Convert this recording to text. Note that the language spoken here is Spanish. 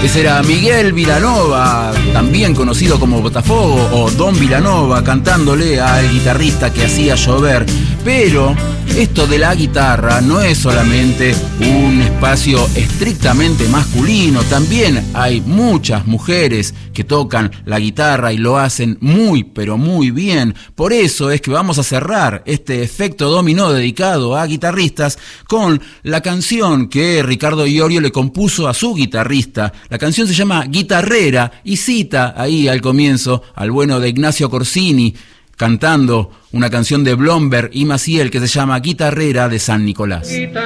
Ese era Miguel Vilanova, también conocido como Botafogo o Don Vilanova, cantándole al guitarrista que hacía llover. Pero esto de la guitarra no es solamente un espacio estrictamente masculino, también hay muchas mujeres que tocan la guitarra y lo hacen muy, pero muy bien. Por eso es que vamos a cerrar este efecto dominó dedicado a guitarristas con la canción que Ricardo Iorio le compuso a su guitarrista. La canción se llama Guitarrera y cita ahí al comienzo al bueno de Ignacio Corsini cantando una canción de Blomberg y Maciel que se llama Guitarrera de San Nicolás.